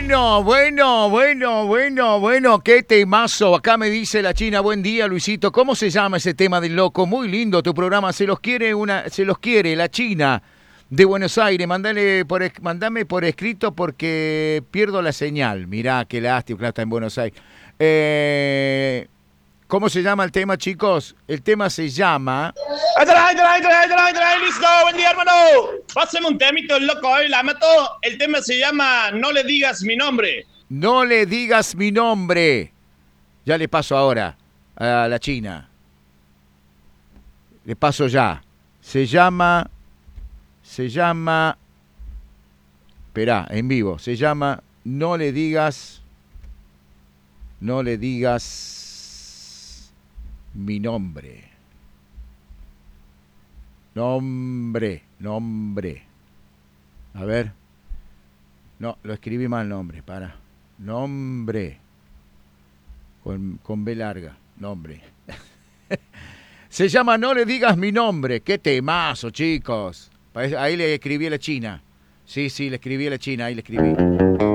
Bueno, qué temazo. Acá me dice la China, buen día, Luisito. ¿Cómo se llama ese tema del loco? Muy lindo tu programa, se los quiere la China de Buenos Aires. Mandame por escrito porque pierdo la señal. Mirá, qué lástima, claro, está en Buenos Aires. ¿Cómo se llama el tema, chicos? El tema se llama... Listo, buen día, hermano. Pásame un temito, loco, hoy la mato. El tema se llama No le digas mi nombre. No le digas mi nombre. Ya le paso ahora a la China. Le paso ya. Se llama... Esperá, en vivo. Se llama No le digas mi nombre. Nombre. A ver. No, lo escribí mal nombre, para. Nombre. Con B larga. Nombre. Se llama No le digas mi nombre. Qué temazo, chicos. Ahí le escribí a la China. Sí, le escribí a la China, ahí le escribí.